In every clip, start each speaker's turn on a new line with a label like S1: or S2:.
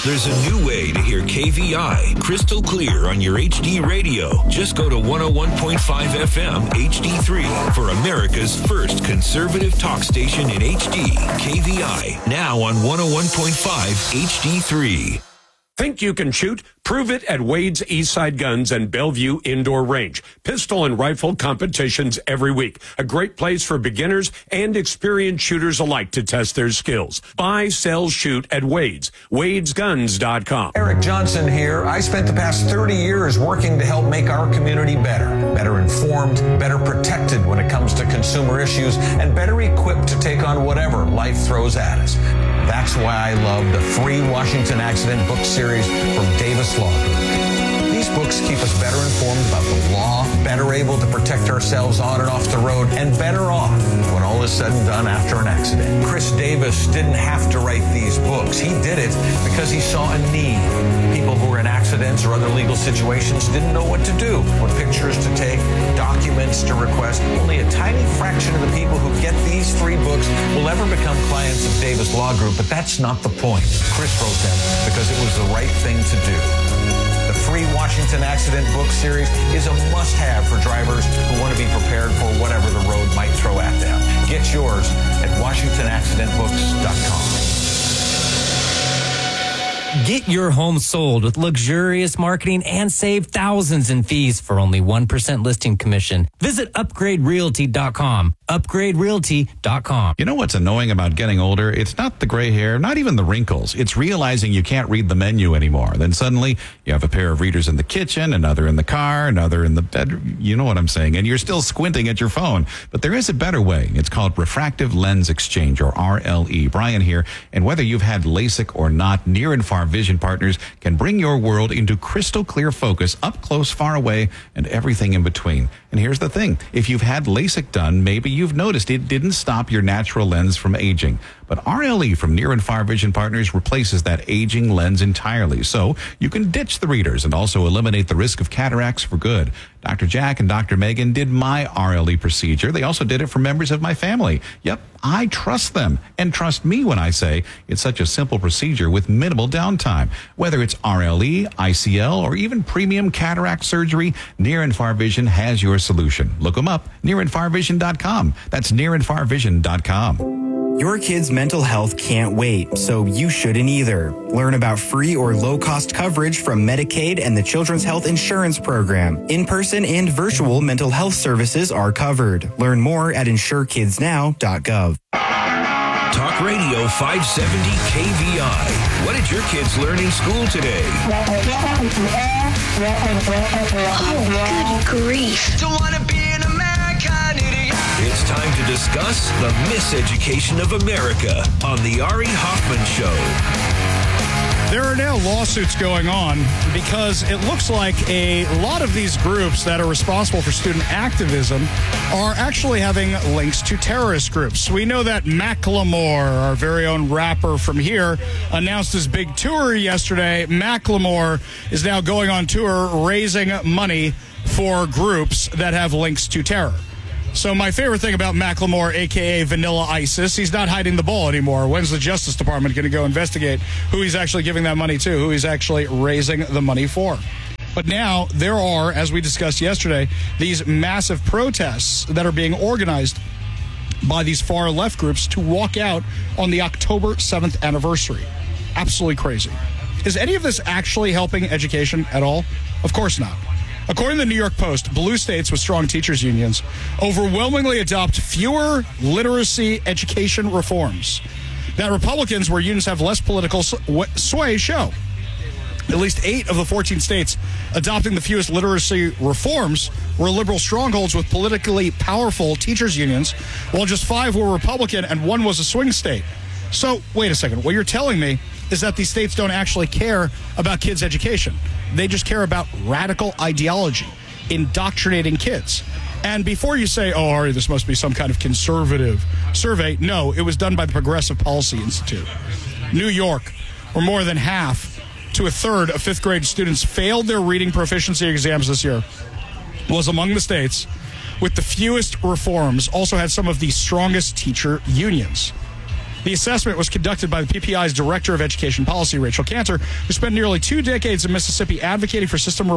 S1: There's a new way to hear KVI crystal clear on your HD radio. Just go to 101.5 FM HD3 for America's first conservative talk station in HD. KVI, now on 101.5 HD3.
S2: Think you can shoot? Prove it at Wade's Eastside Guns and Bellevue Indoor Range. Pistol and rifle competitions every week. A great place for beginners and experienced shooters alike to test their skills. Buy, sell, shoot at Wade's. Wade'sGuns.com.
S3: Eric Johnson here. I spent the past 30 years working to help make our community better informed, better protected when it comes to consumer issues, and better equipped to take on whatever life throws at us. That's why I love the free Washington Accident book series from Davis Law Group. These books keep us better informed about the law, better able to protect ourselves on and off the road, and better off when all is said and done after an accident. Chris Davis didn't have to write these books. He did it because he saw a need. People who were in accidents or other legal situations didn't know what to do, what pictures to take, documents to request. Only a tiny fraction of the people who get these free books will ever become clients of Davis Law Group, but that's not the point. Chris wrote them because it was the right thing to do. The free Washington Accident book series is a must-have for drivers who want to be prepared for whatever the road might throw at them. Get yours at WashingtonAccidentBooks.com.
S4: Get your home sold with luxurious marketing and save thousands in fees for only 1% listing commission. Visit UpgradeRealty.com. UpgradeRealty.com.
S5: You know what's annoying about getting older? It's not the gray hair, not even the wrinkles. It's realizing you can't read the menu anymore. Then suddenly you have a pair of readers in the kitchen, another in the car, another in the bedroom. You know what I'm saying? And you're still squinting at your phone. But there is a better way. It's called Refractive Lens Exchange, or RLE. Brian here. And whether you've had LASIK or not, near and far vision partners can bring your world into crystal clear focus, up close, far away, and everything in between. And here's the thing. If you've had LASIK done, maybe you've noticed it didn't stop your natural lens from aging. But RLE from Near and Far Vision Partners replaces that aging lens entirely. So you can ditch the readers and also eliminate the risk of cataracts for good. Dr. Jack and Dr. Megan did my RLE procedure. They also did it for members of my family. Yep, I trust them. And trust me when I say it's such a simple procedure with minimal downtime. Whether it's RLE, ICL, or even premium cataract surgery, Near and Far Vision has your solution. Look them up, nearandfarvision.com. That's nearandfarvision.com.
S6: Your kid's mental health can't wait, so you shouldn't either. Learn about free or low-cost coverage from Medicaid and the Children's Health Insurance Program. In-person and virtual mental health services are covered. Learn more at insurekidsnow.gov.
S1: Talk Radio 570 KVI. What did your kids learn in school today?
S7: Oh, good grief.
S8: Don't want to be an American idiot.
S1: It's time to discuss the miseducation of America on the Ari Hoffman Show.
S9: There are now lawsuits going on because it looks like a lot of these groups that are responsible for student activism are actually having links to terrorist groups. We know that Macklemore, our very own rapper from here, announced his big tour yesterday. Macklemore is now going on tour raising money for groups that have links to terror. So my favorite thing about Macklemore, a.k.a. Vanilla ISIS, he's not hiding the ball anymore. When's the Justice Department going to go investigate who he's actually giving that money to, who he's actually raising the money for? But now there are, as we discussed yesterday, these massive protests that are being organized by these far left groups to walk out on the October 7th anniversary. Absolutely crazy. Is any of this actually helping education at all? Of course not. According to the New York Post, blue states with strong teachers unions overwhelmingly adopt fewer literacy education reforms that Republicans, where unions have less political sway, show. At least 8 of the 14 states adopting the fewest literacy reforms were liberal strongholds with politically powerful teachers unions, while just 5 were Republican and 1 was a swing state. So, wait a second. What you're telling me is that these states don't actually care about kids' education. They just care about radical ideology, indoctrinating kids. And before you say, oh, Ari, this must be some kind of conservative survey, no, it was done by the Progressive Policy Institute. New York, where more than half to a third of 5th grade students failed their reading proficiency exams this year, was among the states with the fewest reforms, also had some of the strongest teacher unions. The assessment was conducted by the PPI's Director of Education Policy, Rachel Cantor, who spent nearly 2 decades in Mississippi advocating for systemic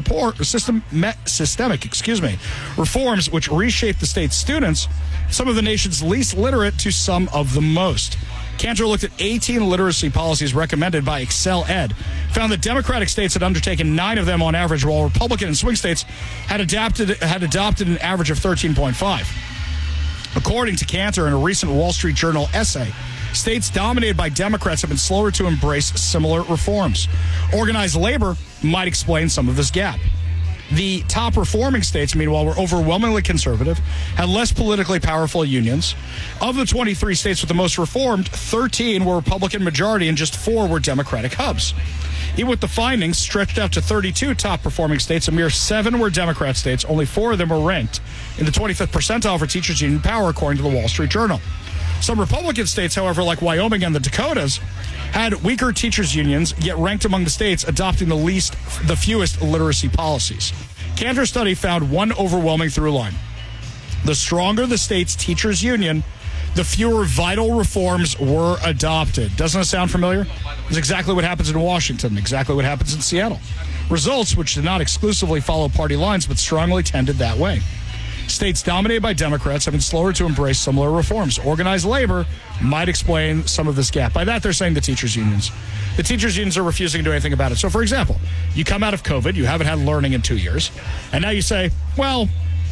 S9: reforms which reshaped the state's students, some of the nation's least literate to some of the most. Cantor looked at 18 literacy policies recommended by Excel Ed, found that Democratic states had undertaken 9 of them on average, while Republican and swing states had adopted an average of 13.5. According to Cantor, in a recent Wall Street Journal essay, states dominated by Democrats have been slower to embrace similar reforms. Organized labor might explain some of this gap. The top reforming states, meanwhile, were overwhelmingly conservative, had less politically powerful unions. Of the 23 states with the most reformed, 13 were Republican majority and just 4 were Democratic hubs. Even with the findings stretched out to 32 top performing states, a mere 7 were Democrat states. Only 4 of them were ranked in the 25th percentile for teachers' union power, according to the Wall Street Journal. Some Republican states, however, like Wyoming and the Dakotas, had weaker teachers' unions, yet ranked among the states adopting the fewest literacy policies. Cantor's study found one overwhelming through line. The stronger the state's teachers' union, the fewer vital reforms were adopted. Doesn't it sound familiar? It's exactly what happens in Washington, exactly what happens in Seattle. Results which did not exclusively follow party lines, but strongly tended that way. States dominated by Democrats have been slower to embrace similar reforms. Organized labor might explain some of this gap. By that, they're saying the teachers' unions. The teachers' unions are refusing to do anything about it. So, for example, you come out of COVID, you haven't had learning in 2 years, and now you say, well,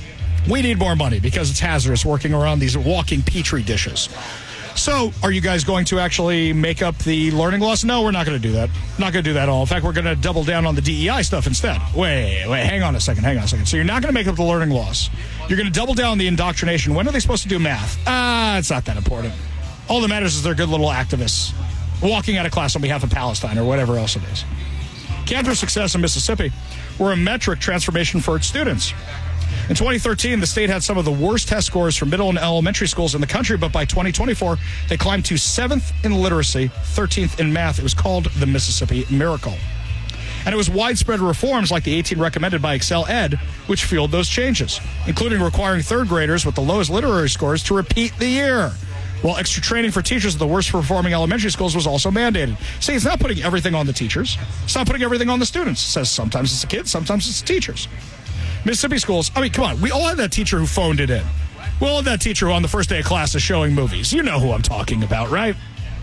S9: we need more money because it's hazardous working around these walking petri dishes. So, are you guys going to actually make up the learning loss? No, we're not going to do that. Not going to do that at all. In fact, we're going to double down on the DEI stuff instead. Wait, hang on a second. So you're not going to make up the learning loss. You're going to double down on the indoctrination. When are they supposed to do math? It's not that important. All that matters is they're good little activists walking out of class on behalf of Palestine or whatever else it is. Cantor's success in Mississippi were a metric transformation for its students. In 2013, the state had some of the worst test scores for middle and elementary schools in the country, but by 2024, they climbed to 7th in literacy, 13th in math. It was called the Mississippi Miracle. And it was widespread reforms like the 18 recommended by Excel Ed, which fueled those changes, including requiring third graders with the lowest literary scores to repeat the year, while extra training for teachers at the worst performing elementary schools was also mandated. See, it's not putting everything on the teachers. It's not putting everything on the students. It says sometimes it's the kids, sometimes it's the teachers. Mississippi schools, I mean, come on. We all had that teacher who phoned it in. We all had that teacher who on the first day of class is showing movies. You know who I'm talking about, right?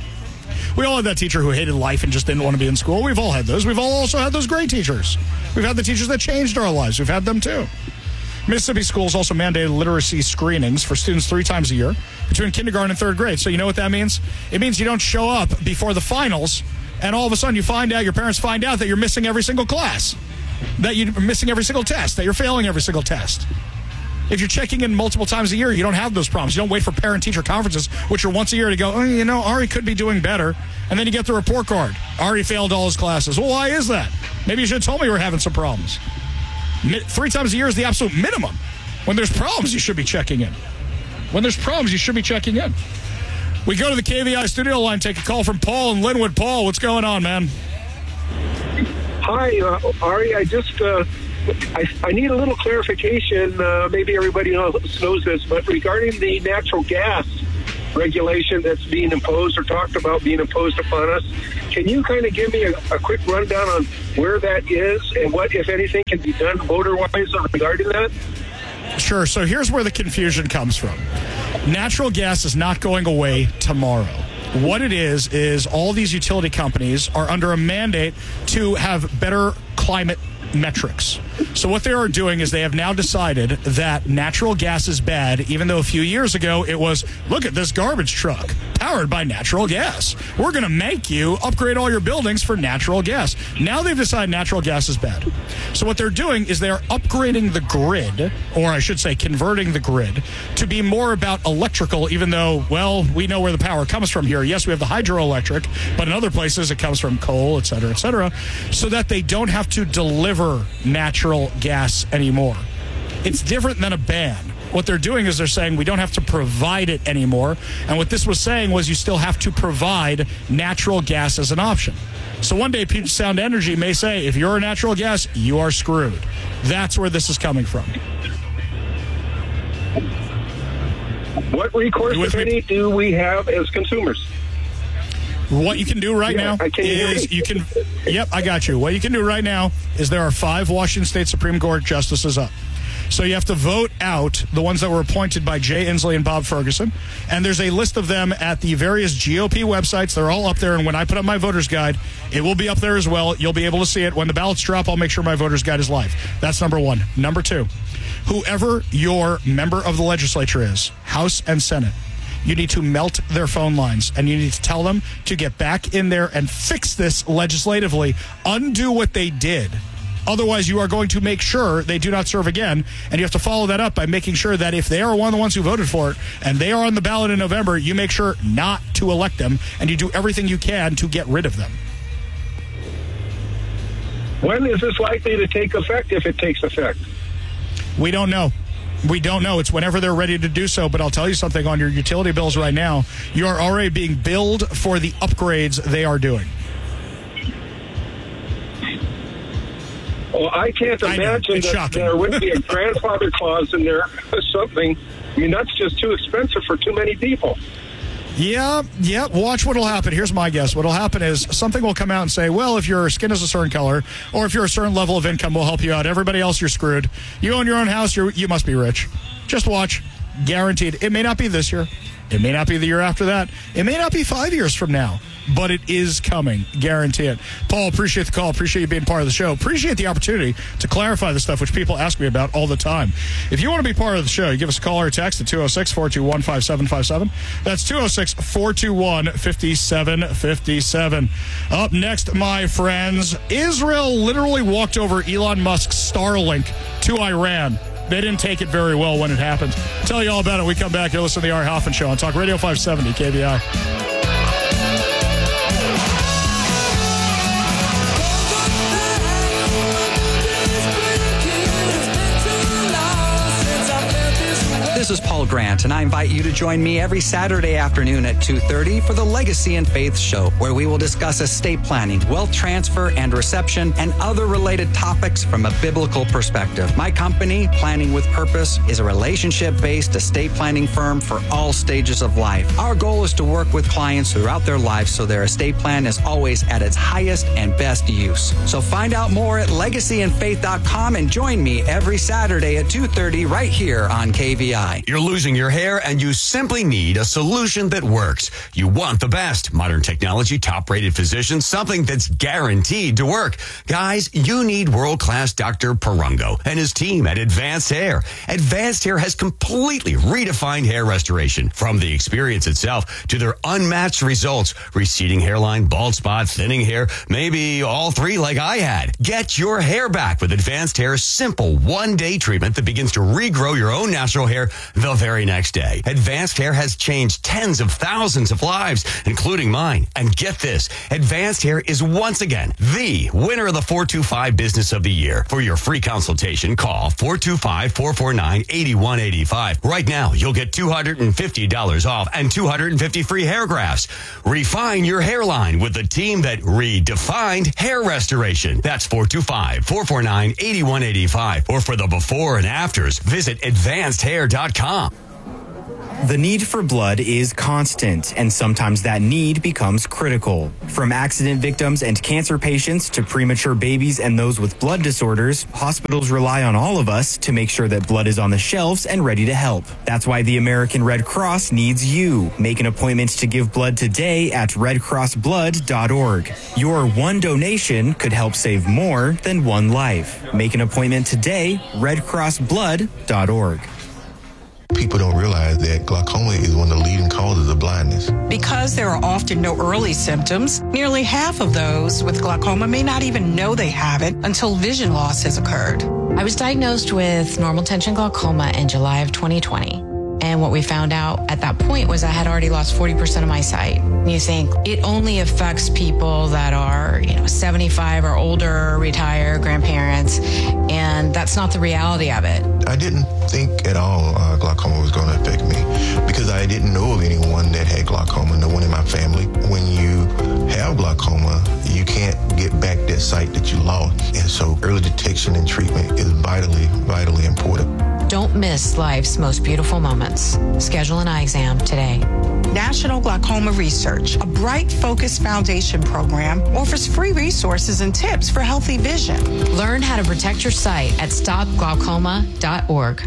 S9: We all had that teacher who hated life and just didn't want to be in school. We've all had those. We've all also had those great teachers. We've had the teachers that changed our lives. We've had them too. Mississippi schools also mandated literacy screenings for students 3 times a year between kindergarten and 3rd grade. So you know what that means? It means you don't show up before the finals and all of a sudden you find out, your parents find out that you're missing every single class, that you're missing every single test, that you're failing every single test. If you're checking in multiple times a year, you don't have those problems. You don't wait for parent-teacher conferences, which are once a year to go, oh, you know, Ari could be doing better. And then you get the report card. Ari failed all his classes. Well, why is that? Maybe you should have told me you were having some problems. 3 times a year is the absolute minimum. When there's problems, you should be checking in. When there's problems, you should be checking in. We go to the KVI studio line, take a call from Paul in Linwood. Paul, what's going on, man?
S10: Hi, Ari. I just I need a little clarification. Maybe everybody knows this, but regarding the natural gas regulation that's being imposed or talked about being imposed upon us, can you kind of give me a quick rundown on where that is and what, if anything, can be done voter-wise regarding that?
S9: Sure. So here's where the confusion comes from. Natural gas is not going away tomorrow. What it is all these utility companies are under a mandate to have better climate metrics. So what they are doing is they have now decided that natural gas is bad, even though a few years ago it was, look at this garbage truck powered by natural gas. We're going to make you upgrade all your buildings for natural gas. Now they've decided natural gas is bad. So what they're doing is they're upgrading the grid, or I should say converting the grid, to be more about electrical, even though, well, we know where the power comes from here. Yes, we have the hydroelectric, but in other places it comes from coal, et cetera, so that they don't have to deliver natural gas anymore. It's different than a ban. What they're doing is they're saying we don't have to provide it anymore. And what this was saying was you still have to provide natural gas as an option. So one day Puget Sound Energy may say, if you're a natural gas, you are screwed. That's where this is coming from.
S10: What recourse, if any, do we have as consumers?
S9: What you can do right now is Yep, I got you. What you can do right now is there are 5 Washington State Supreme Court justices up. So you have to vote out the ones that were appointed by Jay Inslee and Bob Ferguson. And there's a list of them at the various GOP websites. They're all up there. And when I put up my voter's guide, it will be up there as well. You'll be able to see it. When the ballots drop, I'll make sure my voter's guide is live. That's number 1. Number 2, whoever your member of the legislature is, House and Senate, you need to melt their phone lines, and you need to tell them to get back in there and fix this legislatively, undo what they did. Otherwise, you are going to make sure they do not serve again, and you have to follow that up by making sure that if they are one of the ones who voted for it, and they are on the ballot in November, you make sure not to elect them, and you do everything you can to get rid of them.
S10: When is this likely to take effect, if it takes effect?
S9: We don't know. We don't know. It's whenever they're ready to do so. But I'll tell you something, on your utility bills right now, you are already being billed for the upgrades they are doing.
S10: Well, I can't imagine that there would be a grandfather clause in there or something. I mean, that's just too expensive for too many people.
S9: Yeah. Watch what'll happen. Here's my guess. What'll happen is something will come out and say, well, if your skin is a certain color, or if you're a certain level of income, we'll help you out. Everybody else, you're screwed. You own your own house, you must be rich. Just watch. Guaranteed. It may not be this year. It may not be the year after that. It may not be 5 years from now. But it is coming. Guarantee it. Paul, appreciate the call. Appreciate you being part of the show. Appreciate the opportunity to clarify the stuff which people ask me about all the time. If you want to be part of the show, you give us a call or a text at 206-421-5757. That's 206-421-5757. Up next, my friends, Israel literally walked over Elon Musk's Starlink to Iran. They didn't take it very well when it happened. I'll tell you all about it when we come back. You'll listen to the Ari Hoffman Show on Talk Radio 570 KVI.
S11: This is Paul Grant, and I invite you to join me every Saturday afternoon at 2:30 for the Legacy and Faith Show, where we will discuss estate planning, wealth transfer and reception, and other related topics from a biblical perspective. My company, Planning with Purpose, is a relationship-based estate planning firm for all stages of life. Our goal is to work with clients throughout their lives so their estate plan is always at its highest and best use. So find out more at legacyandfaith.com and join me every Saturday at 2:30 right here on KVI.
S12: You're losing your hair and you simply need a solution that works. You want the best. Modern technology, top-rated physicians, something that's guaranteed to work. Guys, you need world-class Dr. Perungo and his team at Advanced Hair. Advanced Hair has completely redefined hair restoration. From the experience itself to their unmatched results. Receding hairline, bald spot, thinning hair, maybe all 3 like I had. Get your hair back with Advanced Hair's simple one-day treatment that begins to regrow your own natural hair the very next day. Advanced Hair has changed tens of thousands of lives, including mine. And get this, Advanced Hair is once again the winner of the 425 Business of the Year. For your free consultation, call 425-449-8185. Right now, you'll get $250 off and 250 free hair grafts. Refine your hairline with the team that redefined hair restoration. That's 425-449-8185. Or for the before and afters, visit advancedhair.com.
S6: The need for blood is constant, and sometimes that need becomes critical. From accident victims and cancer patients to premature babies and those with blood disorders, hospitals rely on all of us to make sure that blood is on the shelves and ready to help. That's why the American Red Cross needs you. Make an appointment to give blood today at redcrossblood.org. Your one donation could help save more than one life. Make an appointment today, redcrossblood.org.
S13: People don't realize that glaucoma is one of the leading causes of blindness.
S14: Because there are often no early symptoms, nearly half of those with glaucoma may not even know they have it until vision loss has occurred.
S15: I was diagnosed with normal tension glaucoma in July of 2020. And what we found out at that point was I had already lost 40% of my sight. You think it only affects people that are, 75 or older, retired, grandparents, and that's not the reality of it.
S13: I didn't think at all glaucoma was going to affect me because I didn't know of anyone that had glaucoma, no one in my family. When you have glaucoma, you can't get back that sight that you lost. And so early detection and treatment is vitally, vitally important.
S15: Don't miss life's most beautiful moments. Schedule an eye exam today.
S14: National Glaucoma Research, a Bright Focus Foundation program, offers free resources and tips for healthy vision.
S15: Learn how to protect your sight at stopglaucoma.org.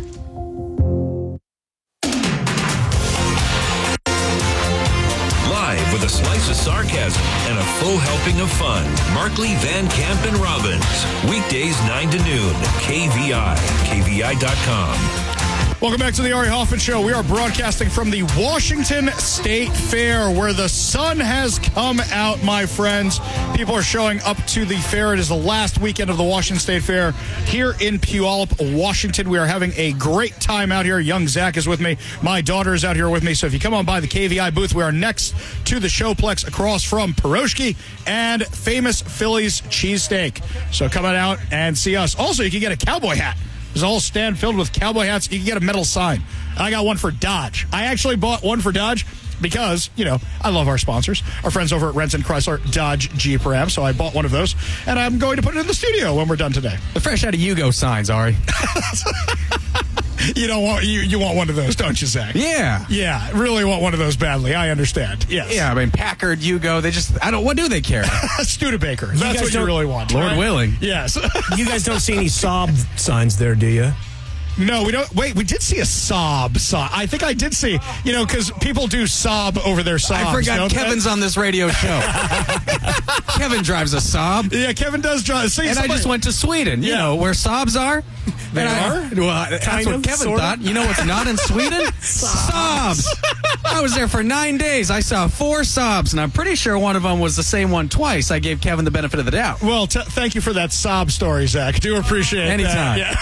S1: Live with a slice of sarcasm and a full helping of fun. Markley, Van Camp, and Robbins. Weekdays 9 to noon. KVI. KVI.com.
S9: Welcome back to the Ari Hoffman Show. We are broadcasting from the Washington State Fair, where the sun has come out, my friends. People are showing up to the fair. It is the last weekend of the Washington State Fair here in Puyallup, Washington. We are having a great time out here. Young Zach is with me. My daughter is out here with me. So if you come on by the KVI booth, we are next to the Showplex across from Pierogi and Famous Philly's Cheesesteak. So come on out and see us. Also, you can get a cowboy hat. There's a whole stand filled with cowboy hats. You can get a metal sign. I got one for Dodge. I actually bought one for Dodge because, I love our sponsors, our friends over at Renton Chrysler Dodge Jeep Ram. So I bought one of those, and I'm going to put it in the studio when we're done today.
S16: The fresh out of Yugo signs, Ari.
S9: You don't want you want one of those, don't you, Zach?
S16: Yeah,
S9: really want one of those badly. I understand. Yes.
S16: Yeah, I mean Packard, Yugo, what do they care?
S9: Studebaker. That's what you really want.
S16: Lord willing.
S9: Yes.
S17: You guys don't see any Saab signs there, do you?
S9: No, we don't. Wait, we did see a Saab sign. I think I did see, because people do Saab over their Saabs.
S16: I forgot Kevin's on this radio show. Kevin drives a Saab.
S9: Yeah, Kevin does drive.
S16: And I just went to Sweden, where Saabs are.
S9: They are?
S16: Well, that's what Kevin thought. You know what's not in Sweden? Saabs. I was there for 9 days. I saw 4 Saabs, and I'm pretty sure one of them was the same one twice. I gave Kevin the benefit of the doubt.
S9: Well, thank you for that Saab story, Zach. Do appreciate it.
S16: Anytime.
S9: Yeah.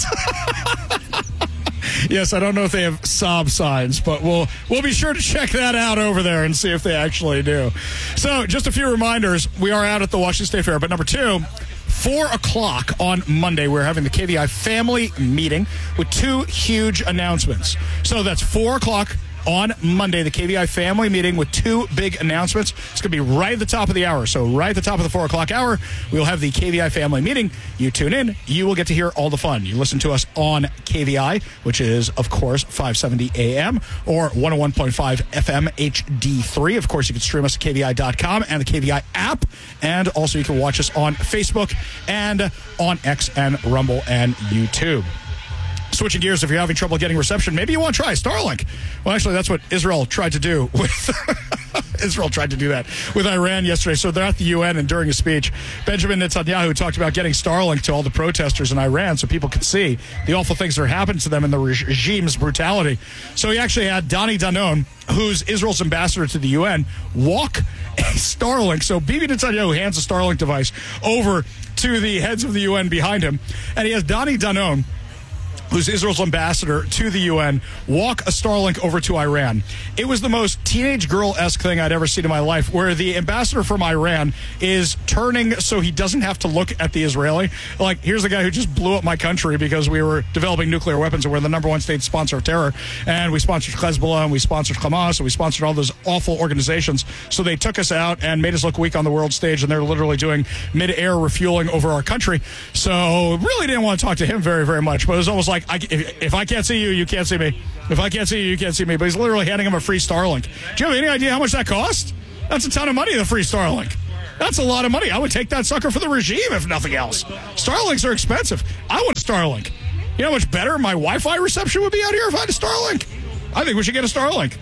S9: Yes, I don't know if they have Saab signs, but we'll be sure to check that out over there and see if they actually do. So, just a few reminders. We are out at the Washington State Fair, but number 2, 4 o'clock on Monday, we're having the KVI family meeting with 2 huge announcements. So that's 4 o'clock on Monday, the KVI family meeting with 2 big announcements. It's going to be right at the top of the hour. So right at the top of the 4 o'clock hour, we'll have the KVI family meeting. You tune in. You will get to hear all the fun. You listen to us on KVI, which is, of course, 570 AM or 101.5 FM HD3. Of course, you can stream us at KVI.com and the KVI app. And also you can watch us on Facebook and on X and Rumble and YouTube. Switching gears, if you're having trouble getting reception, maybe you want to try Starlink. Well, actually, that's what Israel tried to do with Israel tried to do that with Iran yesterday. So they're at the UN, and during a speech, Benjamin Netanyahu talked about getting Starlink to all the protesters in Iran so people could see the awful things that are happening to them and the regime's brutality. So he actually had Dani Danon, who's Israel's ambassador to the UN, walk a Starlink. So Bibi Netanyahu hands a Starlink device over to the heads of the UN behind him, and he has Dani Danon, who's Israel's ambassador to the UN, walk a Starlink over to Iran. It was the most teenage girl-esque thing I'd ever seen in my life, where the ambassador from Iran is turning so he doesn't have to look at the Israeli. Like, here's the guy who just blew up my country because we were developing nuclear weapons and we're the number 1 state sponsor of terror. And we sponsored Hezbollah and we sponsored Hamas and we sponsored all those awful organizations. So they took us out and made us look weak on the world stage, and they're literally doing mid-air refueling over our country. So really didn't want to talk to him very, very much, but it was almost like, if I can't see you, you can't see me. If I can't see you, you can't see me. But he's literally handing him a free Starlink. Do you have any idea how much that cost? That's a ton of money, the free Starlink. That's a lot of money. I would take that sucker for the regime, if nothing else. Starlinks are expensive. I want a Starlink. You know how much better my Wi-Fi reception would be out here if I had a Starlink? I think we should get a Starlink.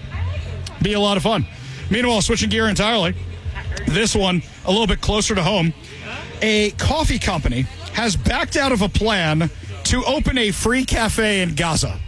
S9: Be a lot of fun. Meanwhile, switching gear entirely, this one a little bit closer to home. A coffee company has backed out of a plan to open a free cafe in Gaza.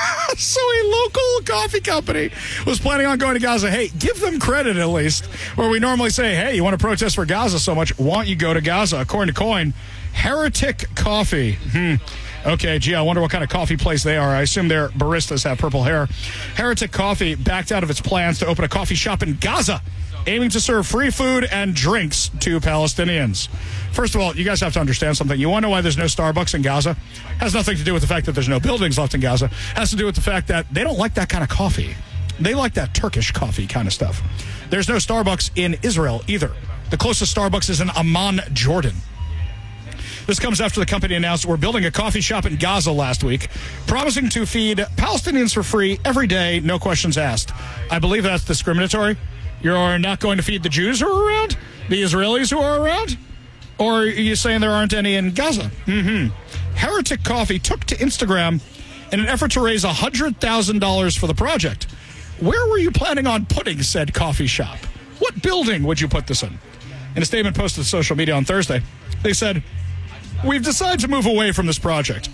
S9: So a local coffee company was planning on going to Gaza. Hey, give them credit at least, where we normally say, hey, you want to protest for Gaza so much, why don't you go to Gaza? According to Coin, Heretic Coffee. Okay, gee, I wonder what kind of coffee place they are. I assume their baristas have purple hair. Heretic Coffee backed out of its plans to open a coffee shop in Gaza, aiming to serve free food and drinks to Palestinians. First of all, you guys have to understand something. You want to know why there's no Starbucks in Gaza? Has nothing to do with the fact that there's no buildings left in Gaza. Has to do with the fact that they don't like that kind of coffee. They like that Turkish coffee kind of stuff. There's no Starbucks in Israel either. The closest Starbucks is in Amman, Jordan. This comes after the company announced we're building a coffee shop in Gaza last week, promising to feed Palestinians for free every day, no questions asked. I believe that's discriminatory. You're not going to feed the Jews who are around? The Israelis who are around? Or are you saying there aren't any in Gaza? Heretic Coffee took to Instagram in an effort to raise $100,000 for the project. Where were you planning on putting said coffee shop? What building would you put this in? In a statement posted to social media on Thursday, they said, we've decided to move away from this project.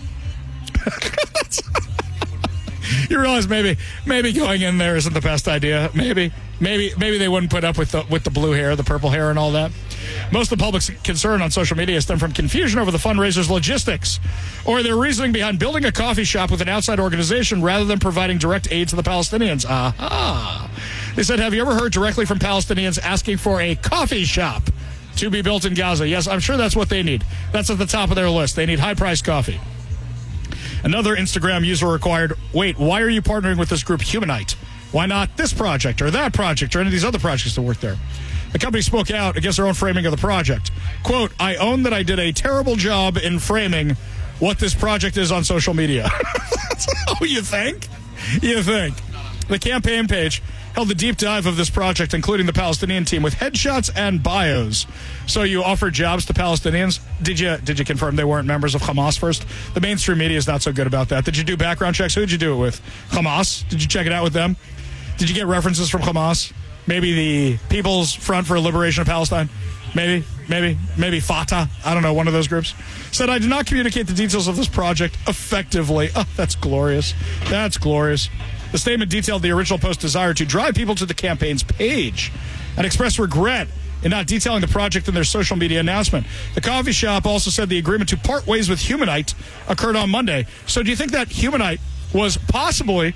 S9: You realize maybe going in there isn't the best idea. Maybe they wouldn't put up with the blue hair, the purple hair, and all that. Most of the public's concern on social media stem from confusion over the fundraiser's logistics or their reasoning behind building a coffee shop with an outside organization rather than providing direct aid to the Palestinians. They said, have you ever heard directly from Palestinians asking for a coffee shop to be built in Gaza? Yes, I'm sure that's what they need. That's at the top of their list. They need high-priced coffee. Another Instagram user required, wait, why are you partnering with this group Humanite? Why not this project or that project or any of these other projects that work there? The company spoke out against their own framing of the project. Quote, I own that I did a terrible job in framing what this project is on social media. Oh, you think? You think? The campaign page held a deep dive of this project, including the Palestinian team, with headshots and bios. So you offered jobs to Palestinians. Did you confirm they weren't members of Hamas first? The mainstream media is not so good about that. Did you do background checks? Who did you do it with? Hamas? Did you check it out with them? Did you get references from Hamas? Maybe the People's Front for Liberation of Palestine? Maybe Fatah. I don't know, one of those groups. Said, I did not communicate the details of this project effectively. Oh, that's glorious. That's glorious. The statement detailed the original post's desire to drive people to the campaign's page and expressed regret in not detailing the project in their social media announcement. The coffee shop also said the agreement to part ways with Humanite occurred on Monday. So do you think that Humanite was possibly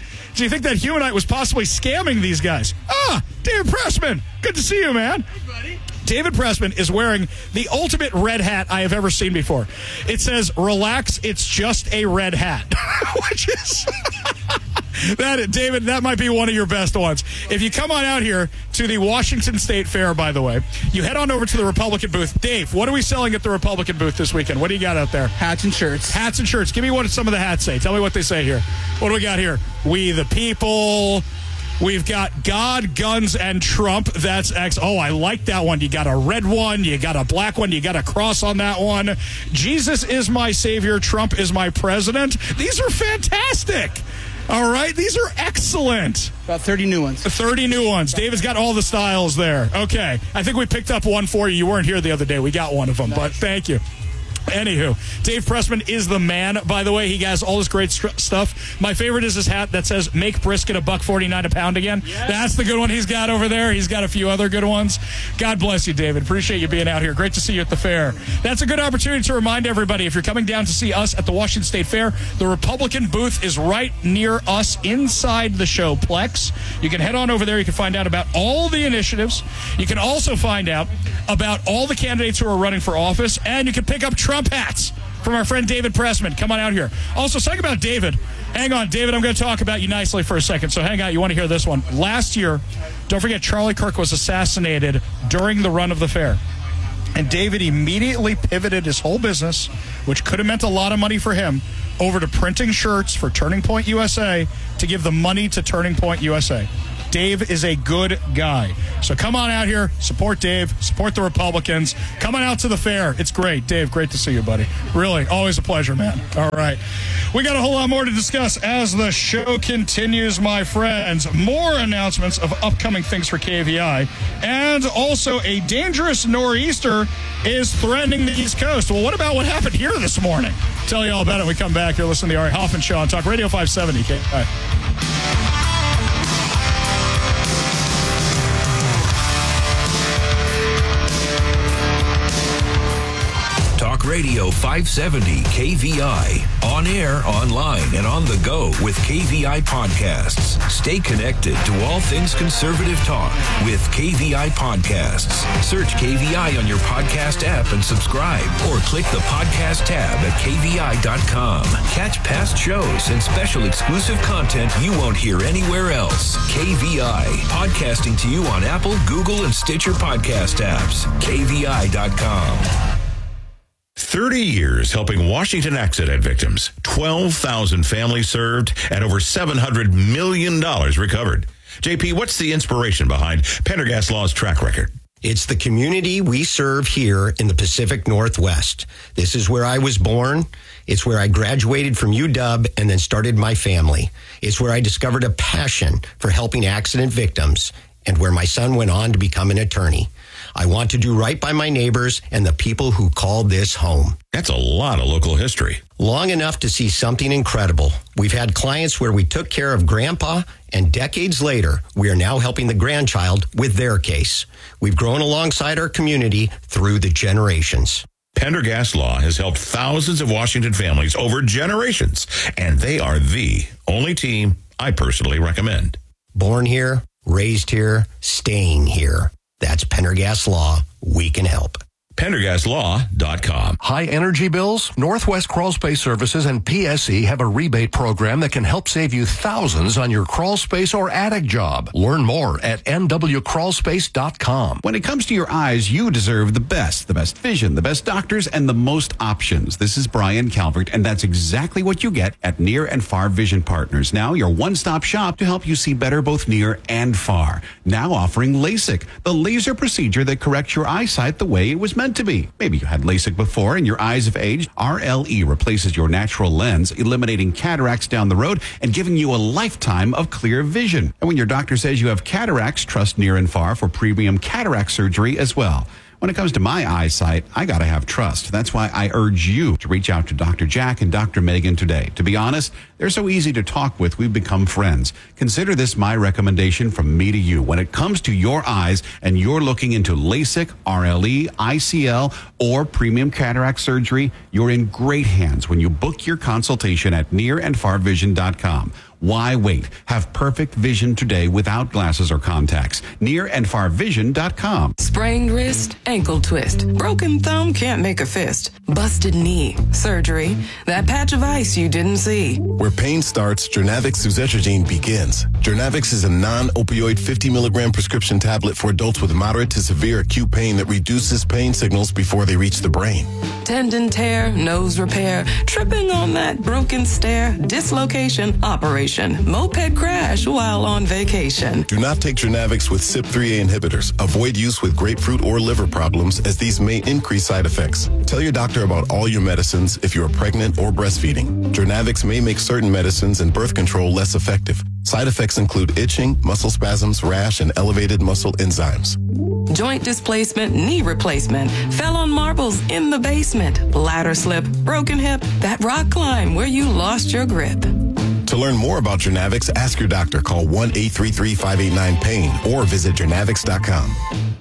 S9: scamming these guys? David Pressman. Good to see you, man. David Pressman is wearing the ultimate red hat I have ever seen before. It says, relax, it's just a red hat. Which is... David, that might be one of your best ones. If you come on out here to the Washington State Fair, by the way, you head on over to the Republican booth. Dave, what are we selling at the Republican booth this weekend? What do you got out there?
S16: Hats and shirts.
S9: Hats and shirts. Give me what some of the hats say. Tell me what they say here. What do we got here? We the people. We've got God, guns, and Trump. That's X. Oh, I like that one. You got a red one. You got a black one. You got a cross on that one. Jesus is my savior. Trump is my president. These are fantastic. All right. These are excellent.
S16: About 30 new ones.
S9: 30 new ones. David's got all the styles there. Okay. I think we picked up one for you. You weren't here the other day. We got one of them, but thank you. Anywho, Dave Pressman is the man, by the way. He has all this great stuff. My favorite is his hat that says, make brisket $1.49 a pound again. Yes. That's the good one he's got over there. He's got a few other good ones. God bless you, David. Appreciate you being out here. Great to see you at the fair. That's a good opportunity to remind everybody, if you're coming down to see us at the Washington State Fair, the Republican booth is right near us inside the showplex. You can head on over there. You can find out about all the initiatives. You can also find out about all the candidates who are running for office, and you can pick up Trump hats from our friend David Pressman. Come on out here. Also, something about David. Hang on, David, I'm going to talk about you nicely for a second, so hang on. You want to hear this one. Last year, don't forget, Charlie Kirk was assassinated during the run of the fair. And David immediately pivoted his whole business, which could have meant a lot of money for him, over to printing shirts for Turning Point USA to give the money to Turning Point USA. Dave is a good guy. So come on out here, support Dave, support the Republicans. Come on out to the fair. It's great. Dave, great to see you, buddy. Really, always a pleasure, man. All right. We got a whole lot more to discuss as the show continues, my friends. More announcements of upcoming things for KVI. And also a dangerous nor'easter is threatening the East Coast. Well, what about what happened here this morning? Tell you all about it when we come back. You're listening to the Ari Hoffman Show on Talk Radio 570. KVI.
S1: Radio 570 KVI. On air, online, and on the go with KVI Podcasts. Stay connected to all things conservative talk with KVI Podcasts. Search KVI on your podcast app and subscribe, or click the podcast tab at KVI.com. Catch past shows and special exclusive content you won't hear anywhere else. KVI. Podcasting to you on Apple, Google, and Stitcher podcast apps. KVI.com.
S18: 30 years helping Washington accident victims, 12,000 families served, and over $700 million recovered. JP, what's the inspiration behind Pendergast Law's track record?
S19: It's the community we serve here in the Pacific Northwest. This is where I was born. It's where I graduated from UW and then started my family. It's where I discovered a passion for helping accident victims and where my son went on to become an attorney. I want to do right by my neighbors and the people who call this home.
S18: That's a lot of local history.
S19: Long enough to see something incredible. We've had clients where we took care of Grandpa, and decades later, we are now helping the grandchild with their case. We've grown alongside our community through the generations.
S18: Pendergast Law has helped thousands of Washington families over generations, and they are the only team I personally recommend.
S19: Born here, raised here, staying here. That's Pendergast Law. We can help.
S18: PendergastLaw.com.
S20: High energy bills? Northwest Crawl Space Services and PSE have a rebate program that can help save you thousands on your crawl space or attic job. Learn more at nwcrawlspace.com.
S5: When it comes to your eyes, you deserve the best vision, the best doctors, and the most options. This is Brian Calvert, and that's exactly what you get at Near and Far Vision Partners. Now your one-stop shop to help you see better both near and far. Now offering LASIK, the laser procedure that corrects your eyesight the way it was meant to be. Maybe you had LASIK before and your eyes have aged. RLE replaces your natural lens, eliminating cataracts down the road and giving you a lifetime of clear vision. And when your doctor says you have cataracts, trust Near and Far for premium cataract surgery as well. When it comes to my eyesight, I gotta have trust. That's why I urge you to reach out to Dr. Jack and Dr. Megan today. To be honest, they're so easy to talk with, we've become friends. Consider this my recommendation from me to you. When it comes to your eyes and you're looking into LASIK, RLE, ICL, or premium cataract surgery, you're in great hands when you book your consultation at nearandfarvision.com. Why wait? Have perfect vision today without glasses or contacts. Nearandfarvision.com.
S21: Sprained wrist, ankle twist, broken thumb, can't make a fist, busted knee, surgery, that patch of ice you didn't see.
S22: Where pain starts, Jernavix suzetrigine begins. Jernavix is a non-opioid 50 milligram prescription tablet for adults with moderate to severe acute pain that reduces pain signals before they reach the brain.
S21: Tendon tear, nose repair, tripping on that broken stair, dislocation, operation, moped crash while on vacation.
S22: Do not take Jernavix with CYP3A inhibitors. Avoid use with grapefruit or liver problems, as these may increase side effects. Tell your doctor about all your medicines if you are pregnant or breastfeeding. Jernavix may make certain medicines and birth control less effective. Side effects include itching, muscle spasms, rash, and elevated muscle enzymes.
S21: Joint displacement, knee replacement, fell on marbles in the basement, ladder slip, broken hip, that rock climb where you lost your grip.
S22: To learn more about Jernavix, ask your doctor. Call 1-833-589-PAIN or visit Jernavix.com.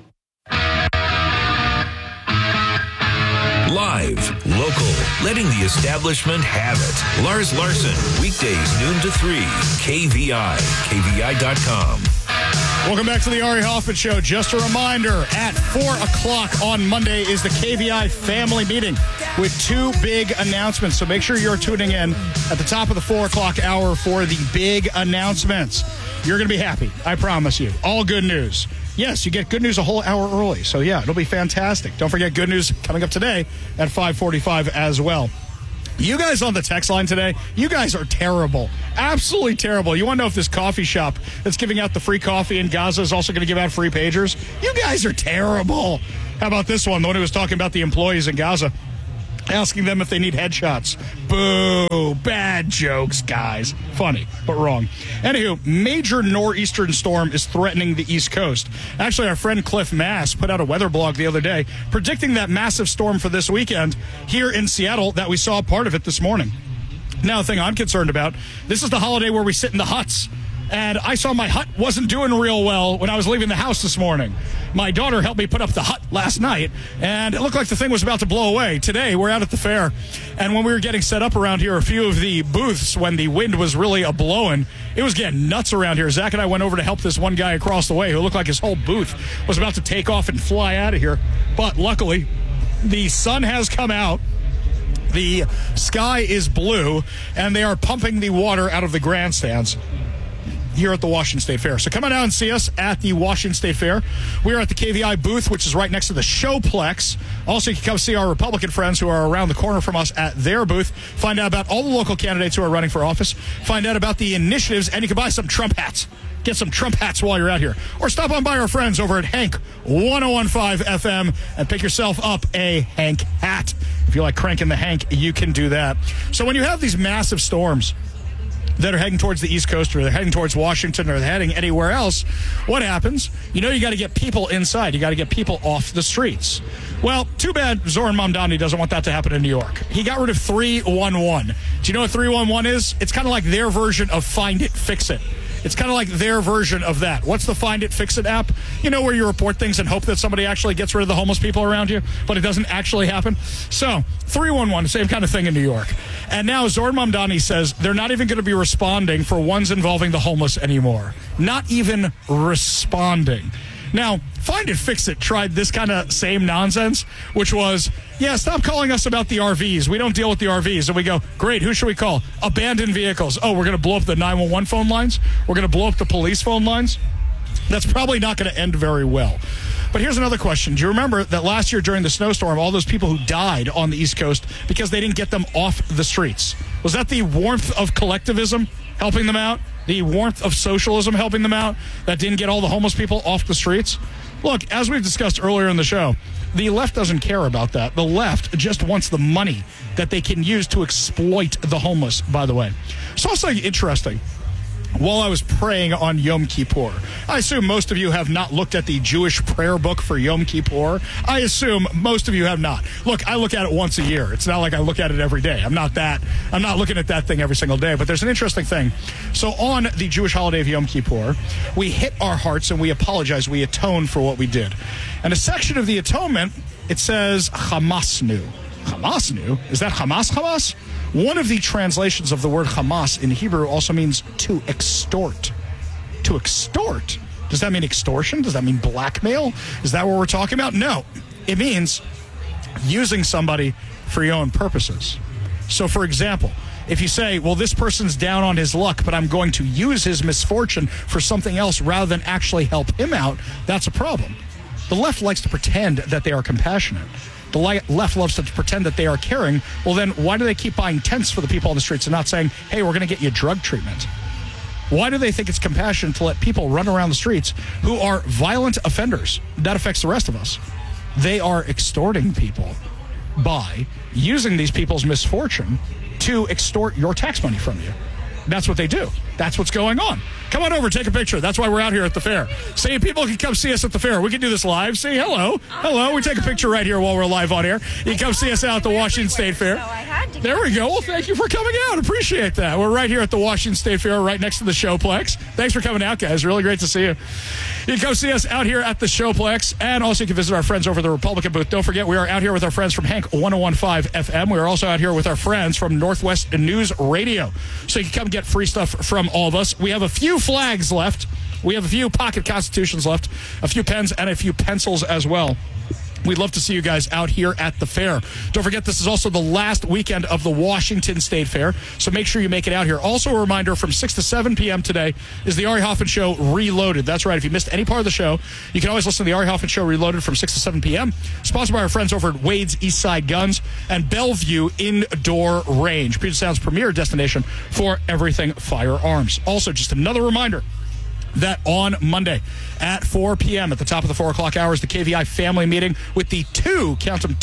S1: Live, local, letting the establishment have it. Lars Larson, weekdays noon to 3, KVI, KVI.com.
S9: Welcome back to the Ari Hoffman Show. Just a reminder, at 4 o'clock on Monday is the KVI family meeting with two big announcements. So make sure you're tuning in at the top of the 4 o'clock hour for the big announcements. You're going to be happy. I promise you. All good news. Yes, you get good news a whole hour early. So, yeah, it'll be fantastic. Don't forget good news coming up today at 5:45 as well. You guys on the text line today, you guys are terrible. Absolutely terrible. You want to know if this coffee shop that's giving out the free coffee in Gaza is also going to give out free pagers? You guys are terrible. How about this one? The one who was talking about the employees in Gaza, asking them if they need headshots. Boo. Bad jokes, guys. Funny, but wrong. Anywho, major nor'eastern storm is threatening the East Coast. Actually, our friend Cliff Mass put out a weather blog the other day predicting that massive storm for this weekend here in Seattle that we saw part of it this morning. Now, the thing I'm concerned about, this is the holiday where we sit in the huts. And I saw my hut wasn't doing real well when I was leaving the house this morning. My daughter helped me put up the hut last night, and it looked like the thing was about to blow away. Today, we're out at the fair, and when we were getting set up around here, a few of the booths, when the wind was really a-blowing, it was getting nuts around here. Zach and I went over to help this one guy across the way who looked like his whole booth was about to take off and fly out of here. But luckily, the sun has come out. The sky is blue, and they are pumping the water out of the grandstands. here at the Washington State Fair. So come on out and see us at the Washington State Fair. We are at the KVI booth, which is right next to the Showplex. Also, you can come see our Republican friends who are around the corner from us at their booth. Find out about all the local candidates who are running for office. Find out about the initiatives, and you can buy some Trump hats. Get some Trump hats while you're out here. Or stop on by our friends over at Hank 1015 FM and pick yourself up a Hank hat. If you like cranking the Hank, you can do that. So when you have these massive storms that are heading towards the East Coast, or they're heading towards Washington, or they're heading anywhere else, what happens? You got to get people inside. You got to get people off the streets. Well, too bad Zoran Mamdani doesn't want that to happen in New York. He got rid of 311. Do you know what 311 is? It's kind of like their version of Find It, Fix It. It's kind of like their version of that. What's the Find It, Fix It app? Where you report things and hope that somebody actually gets rid of the homeless people around you, but it doesn't actually happen. So, 311, the same kind of thing in New York. And now Zoran Mamdani says they're not even going to be responding for ones involving the homeless anymore. Not even responding. Now, Find It, Fix It tried this kind of same nonsense, which was, stop calling us about the RVs. We don't deal with the RVs. And we go, great, who should we call? Abandoned vehicles. Oh, we're going to blow up the 911 phone lines? We're going to blow up the police phone lines? That's probably not going to end very well. But here's another question. Do you remember that last year during the snowstorm, all those people who died on the East Coast because they didn't get them off the streets? Was that the warmth of collectivism helping them out? The warmth of socialism helping them out that didn't get all the homeless people off the streets? Look, as we've discussed earlier in the show, the left doesn't care about that. The left just wants the money that they can use to exploit the homeless, by the way. It's also interesting. While I was praying on Yom Kippur, I assume most of you have not looked at the Jewish prayer book for Yom Kippur. I assume most of you have not. Look, I look at it once a year. It's not like I look at it every day. I'm not looking at that thing every single day. But there's an interesting thing. So on the Jewish holiday of Yom Kippur, we hit our hearts and we apologize. We atone for what we did. And a section of the atonement, it says Hamasnu. Hamasnu? Is that Hamas? One of the translations of the word Hamas in Hebrew also means to extort. To extort? Does that mean extortion? Does that mean blackmail? Is that what we're talking about? No. It means using somebody for your own purposes. So, for example, if you say, well, this person's down on his luck, but I'm going to use his misfortune for something else rather than actually help him out, that's a problem. The left likes to pretend that they are compassionate. The left loves to pretend that they are caring. Well, then why do they keep buying tents for the people on the streets and not saying, hey, we're going to get you drug treatment? Why do they think it's compassion to let people run around the streets who are violent offenders? That affects the rest of us. They are extorting people by using these people's misfortune to extort your tax money from you. That's what they do. That's what's going on. Come on over, take a picture. That's why we're out here at the fair. See, people can come see us at the fair. We can do this live. See, hello. Hello. We take a picture right here while we're live on air. You can come see us out at the Washington State Fair. There we go. Well, thank you for coming out. Appreciate that. We're right here at the Washington State Fair, right next to the Showplex. Thanks for coming out, guys. Really great to see you. You can come see us out here at the Showplex, and also you can visit our friends over the Republican booth. Don't forget, we are out here with our friends from Hank 1015 FM. We are also out here with our friends from Northwest News Radio. So you can come get free stuff from all of us. We have a few flags left. We have a few pocket constitutions left, a few pens, and a few pencils as well. We'd love to see you guys out here at the fair. Don't forget, this is also the last weekend of the Washington State Fair, so make sure you make it out here. Also, a reminder, from 6 to 7 p.m. today is the Ari Hoffman Show Reloaded. That's right. If you missed any part of the show, you can always listen to the Ari Hoffman Show Reloaded from 6 to 7 p.m., sponsored by our friends over at Wade's Eastside Guns and Bellevue Indoor Range, Puget Sound's premier destination for everything firearms. Also, just another reminder that on Monday at 4 p.m. at the top of the 4 o'clock hours, the KVI family meeting with the two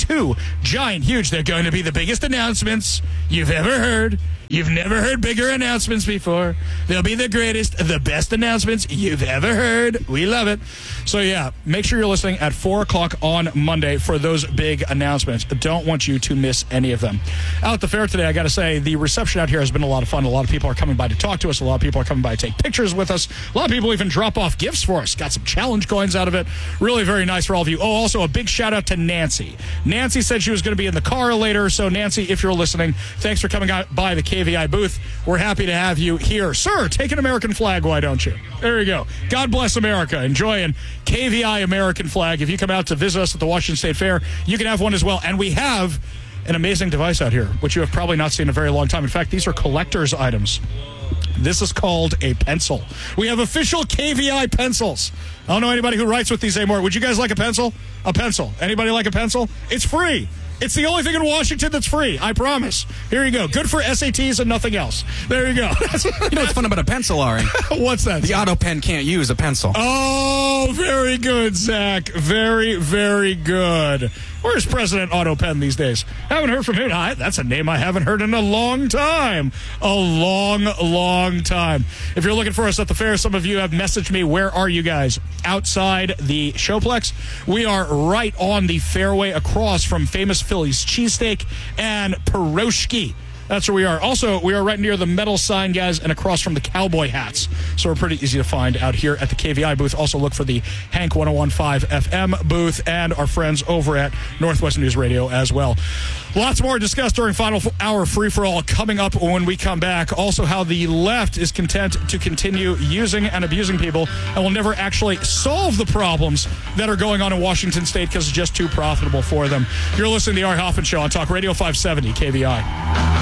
S9: giant, huge, they're going to be the biggest announcements you've ever heard. You've never heard bigger announcements before. They'll be the greatest, the best announcements you've ever heard. We love it. So, yeah, make sure you're listening at 4 o'clock on Monday for those big announcements. I don't want you to miss any of them. Out at the fair today, I got to say, the reception out here has been a lot of fun. A lot of people are coming by to talk to us. A lot of people are coming by to take pictures with us. A lot of people even drop off gifts for us. Got some challenge coins out of it. Really very nice for all of you. Oh, also a big shout out to Nancy. Nancy said she was going to be in the car later. So, Nancy, if you're listening, thanks for coming by the KVI booth. We're happy to have you here. Sir, take an American flag, why don't you? There you go. God bless America. Enjoying KVI American flag. If you come out to visit us at the Washington State Fair, you can have one as well. And we have an amazing device out here, which you have probably not seen in a very long time. In fact, these are collector's items. This is called a pencil. We have official KVI pencils. I don't know anybody who writes with these anymore. Would you guys like a pencil? A pencil. Anybody like a pencil? It's free. It's the only thing in Washington that's free. I promise. Here you go. Good for SATs and nothing else. There you go.
S16: You know what's fun about a pencil, Ari?
S9: What's that?
S16: The auto pen can't use a pencil.
S9: Oh, very good, Zach. Very, very good. Where's President Auto Pen these days? Haven't heard from him. That's a name I haven't heard in a long time. A long, long time. If you're looking for us at the fair, some of you have messaged me. Where are you guys? Outside the Showplex. We are right on the fairway across from Famous Philly's Cheesesteak and Pierogi. That's where we are. Also, we are right near the metal sign, guys, and across from the cowboy hats. So we're pretty easy to find out here at the KVI booth. Also look for the Hank 101.5 FM booth and our friends over at Northwest News Radio as well. Lots more discussed during Final Hour Free-for-All coming up when we come back. Also, how the left is content to continue using and abusing people and will never actually solve the problems that are going on in Washington State because it's just too profitable for them. You're listening to the Ari Hoffman Show on Talk Radio 570 KVI.